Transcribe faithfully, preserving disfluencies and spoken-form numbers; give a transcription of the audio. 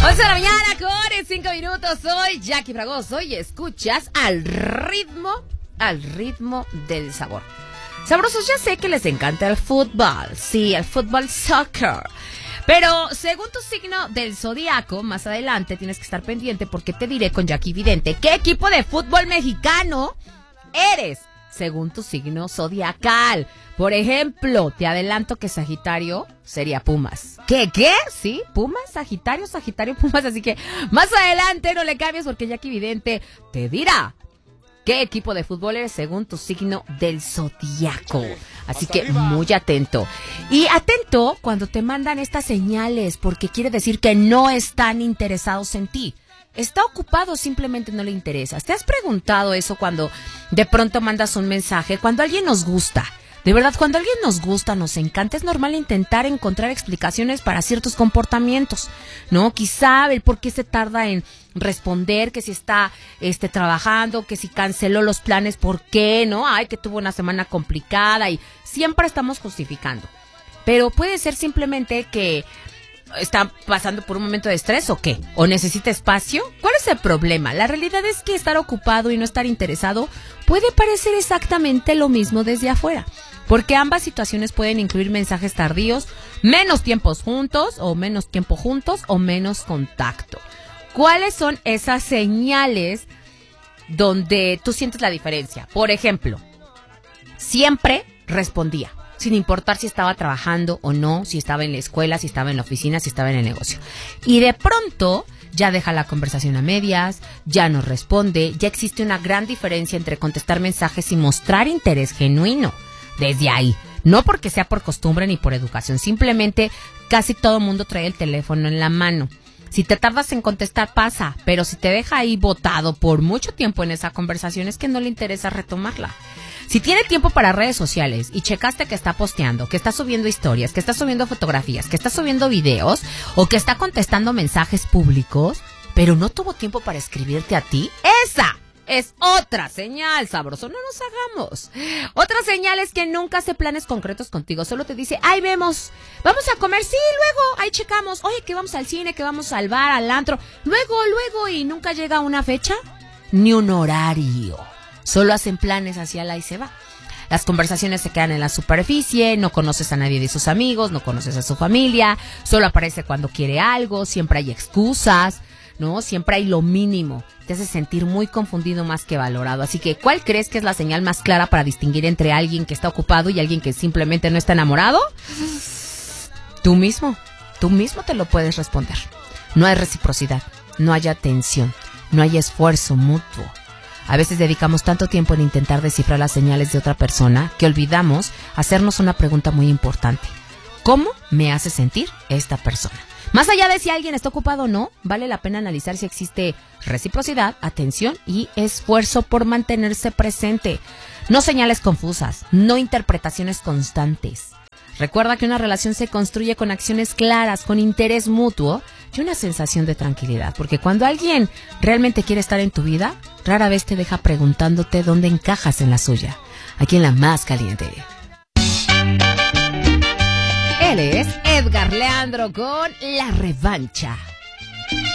once de la mañana con cinco minutos. Soy Jackie Fragoso y escuchas al ritmo, al ritmo del sabor. Sabrosos, ya sé que les encanta el fútbol. Sí, el fútbol soccer. Pero según tu signo del zodiaco, más adelante tienes que estar pendiente porque te diré con Jackie Vidente qué equipo de fútbol mexicano eres según tu signo zodiacal. Por ejemplo, te adelanto que Sagitario sería Pumas. ¿Qué? ¿Qué? ¿Sí? ¿Pumas? Sagitario, Sagitario, Pumas. Así que más adelante no le cambies porque Jackie Vidente te dirá qué equipo de fútbol eres según tu signo del zodiaco. Así que muy atento. Y atento cuando te mandan estas señales porque quiere decir que no están interesados en ti. Está ocupado, simplemente no le interesas. ¿Te has preguntado eso cuando de pronto mandas un mensaje? Cuando alguien nos gusta, de verdad, cuando alguien nos gusta, nos encanta, es normal intentar encontrar explicaciones para ciertos comportamientos, ¿no? Quizá el por qué se tarda en responder, que si está este, trabajando, que si canceló los planes, ¿por qué? ¿No? Ay, que tuvo una semana complicada y siempre estamos justificando. Pero puede ser simplemente que ¿está pasando por un momento de estrés o qué? ¿O necesita espacio? ¿Cuál es el problema? La realidad es que estar ocupado y no estar interesado puede parecer exactamente lo mismo desde afuera. Porque ambas situaciones pueden incluir mensajes tardíos, menos tiempos juntos o menos tiempo juntos o menos contacto. ¿Cuáles son esas señales donde tú sientes la diferencia? Por ejemplo, siempre respondía, sin importar si estaba trabajando o no, si estaba en la escuela, si estaba en la oficina, si estaba en el negocio. Y de pronto ya deja la conversación a medias, ya no responde, ya existe una gran diferencia entre contestar mensajes y mostrar interés genuino. Desde ahí, no porque sea por costumbre ni por educación, simplemente casi todo mundo trae el teléfono en la mano. Si te tardas en contestar, pasa, pero si te deja ahí botado por mucho tiempo en esa conversación es que no le interesa retomarla. Si tiene tiempo para redes sociales y checaste que está posteando, que está subiendo historias, que está subiendo fotografías, que está subiendo videos o que está contestando mensajes públicos, pero no tuvo tiempo para escribirte a ti, esa es otra señal, sabroso, no nos hagamos. Otra señal es que nunca hace planes concretos contigo, solo te dice, ahí vemos, vamos a comer, sí, luego, ahí checamos, oye, que vamos al cine, que vamos al bar, al antro, luego, luego, y nunca llega una fecha ni un horario. Solo hacen planes hacia la y se va. Las conversaciones se quedan en la superficie, no conoces a nadie de sus amigos, no conoces a su familia, solo aparece cuando quiere algo, siempre hay excusas, ¿no? Siempre hay lo mínimo. Te hace sentir muy confundido más que valorado. Así que, ¿cuál crees que es la señal más clara para distinguir entre alguien que está ocupado y alguien que simplemente no está enamorado? Tú mismo, tú mismo te lo puedes responder. No hay reciprocidad, no hay atención, no hay esfuerzo mutuo. A veces dedicamos tanto tiempo en intentar descifrar las señales de otra persona que olvidamos hacernos una pregunta muy importante. ¿Cómo me hace sentir esta persona? Más allá de si alguien está ocupado o no, vale la pena analizar si existe reciprocidad, atención y esfuerzo por mantenerse presente. No señales confusas, no interpretaciones constantes. Recuerda que una relación se construye con acciones claras, con interés mutuo y una sensación de tranquilidad. Porque cuando alguien realmente quiere estar en tu vida, rara vez te deja preguntándote dónde encajas en la suya. Aquí en la más caliente. Él es Edgar Leandro con La Revancha.